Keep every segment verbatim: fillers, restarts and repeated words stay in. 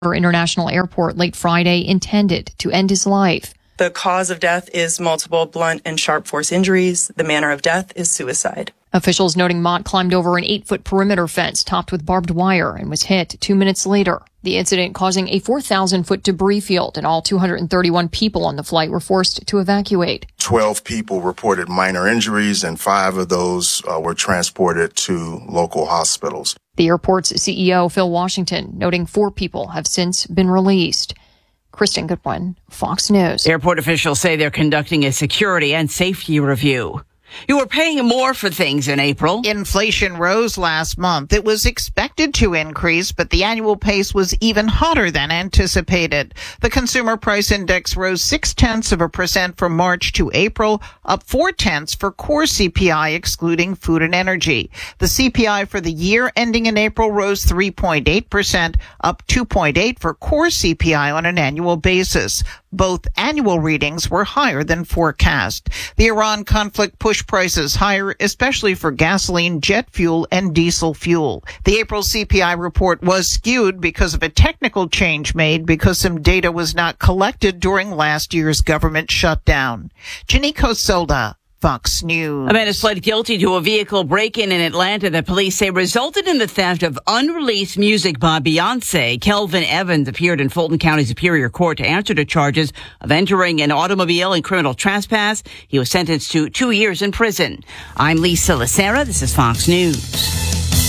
International Airport late Friday intended to end his life. The cause of death is multiple blunt and sharp force injuries. The manner of death is suicide. Officials noting Mott climbed over an eight-foot perimeter fence topped with barbed wire and was hit two minutes later. The incident causing a four thousand foot debris field, and all two hundred thirty-one people on the flight were forced to evacuate. twelve people reported minor injuries, and five of those uh, were transported to local hospitals. The airport's C E O, Phil Washington, noting four people have since been released. Kristen Goodwin, Fox News. Airport officials say they're conducting a security and safety review. You were paying more for things in April. Inflation rose last month. It was expected to increase, but the annual pace was even hotter than anticipated. The Consumer Price Index rose six tenths of a percent from March to April, up four tenths for core C P I, excluding food and energy. The C P I for the year ending in April rose three point eight percent, up two point eight for core C P I on an annual basis. Both annual readings were higher than forecast. The Iran conflict pushed prices higher, especially for gasoline, jet fuel, and diesel fuel. The April C P I report was skewed because of a technical change made because some data was not collected during last year's government shutdown. Janiko Solda, Fox News. A man has pled guilty to a vehicle break-in in Atlanta that police say resulted in the theft of unreleased music by Beyonce. Kelvin Evans appeared in Fulton County Superior Court to answer to charges of entering an automobile and criminal trespass. He was sentenced to two years in prison. I'm Lisa Lacera. This is Fox News.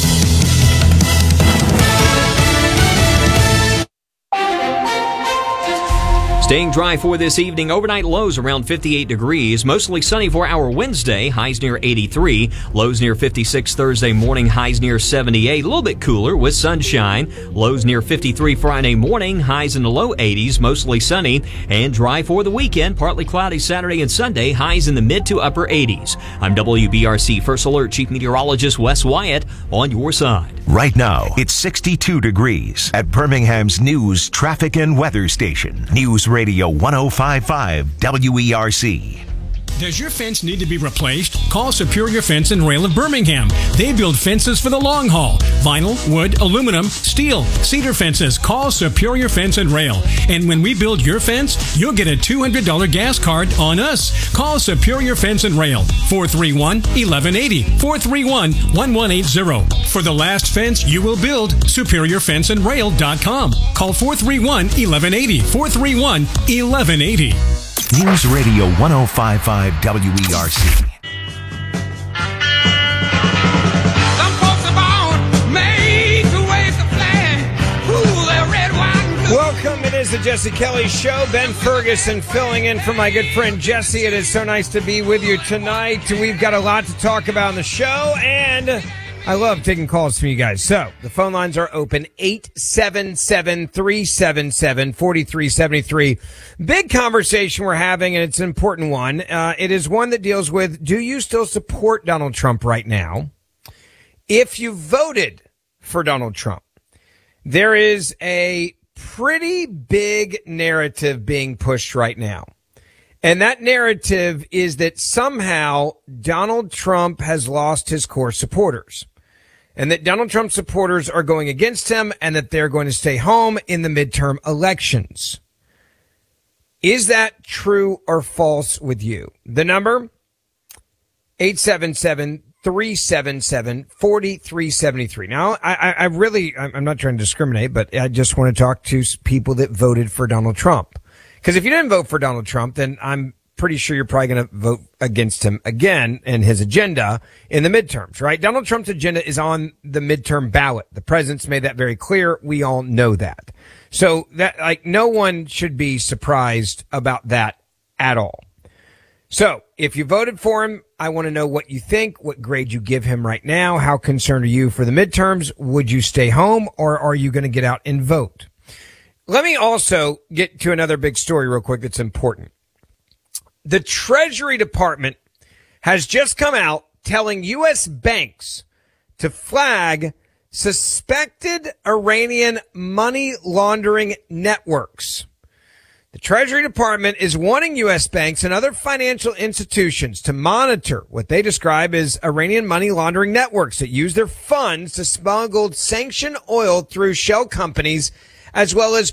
Staying dry for this evening. Overnight lows around fifty-eight degrees. Mostly sunny for our Wednesday. Highs near eighty-three. Lows near fifty-six Thursday morning. Highs near seventy-eight. A little bit cooler with sunshine. Lows near fifty-three Friday morning. Highs in the low eighties. Mostly sunny and dry for the weekend. Partly cloudy Saturday and Sunday. Highs in the mid to upper eighties. I'm W B R C First Alert Chief Meteorologist Wes Wyatt on your side. Right now, it's sixty-two degrees at Birmingham's News, Traffic, and Weather Station. News Radio one oh five point five W E R C. Does your fence need to be replaced? Call Superior Fence and Rail of Birmingham. They build fences for the long haul. Vinyl, wood, aluminum, steel, cedar fences. Call Superior Fence and Rail. And when we build your fence, you'll get a two hundred dollars gas card on us. Call Superior Fence and Rail. four three one, eleven eighty. four three one, one one eight zero. For the last fence you will build, superior fence and rail dot com. Call four three one, eleven eighty. four three one, eleven eighty. News Radio one oh five point five W E R C. Some folks are born made to wave the flag. Ooh, they're red, white, and blue. Welcome. It is the Jesse Kelly Show. Ben Ferguson filling in for my good friend Jesse. It is so nice to be with you tonight. We've got a lot to talk about on the show, and I love taking calls from you guys. So the phone lines are open, eight seven seven, three seven seven, four three seven three. Big conversation we're having, and it's an important one. Uh, it is one that deals with, do you still support Donald Trump right now? If you voted for Donald Trump, there is a pretty big narrative being pushed right now. And that narrative is that somehow Donald Trump has lost his core supporters, and that Donald Trump supporters are going against him, and that they're going to stay home in the midterm elections. Is that true or false with you? The number, eight seven seven, three seven seven, four three seven three. Now, I, I really, I'm not trying to discriminate, but I just want to talk to people that voted for Donald Trump. Because if you didn't vote for Donald Trump, then I'm pretty sure you're probably going to vote against him again and his agenda in the midterms, right? Donald Trump's agenda is on the midterm ballot. The president's made that very clear. We all know that. So that, like, no one should be surprised about that at all. So if you voted for him, I want to know what you think, what grade you give him right now. How concerned are you for the midterms? Would you stay home, or are you going to get out and vote? Let me also get to another big story real quick that's important. The Treasury Department has just come out telling U S banks to flag suspected Iranian money laundering networks. The Treasury Department is warning U S banks and other financial institutions to monitor what they describe as Iranian money laundering networks that use their funds to smuggle sanctioned oil through shell companies as well as